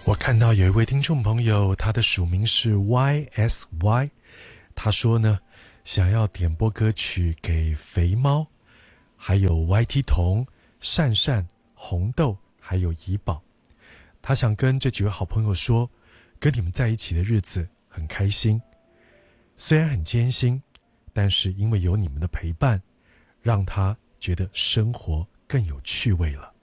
我看到有一位听众朋友，他的署名是 YSY， 他说呢，想要点播歌曲给肥猫，还有 YT 童、善善、红豆，还有怡宝。他想跟这几位好朋友说，跟你们在一起的日子很开心，虽然很艰辛，但是因为有你们的陪伴，让他觉得生活更有趣味了。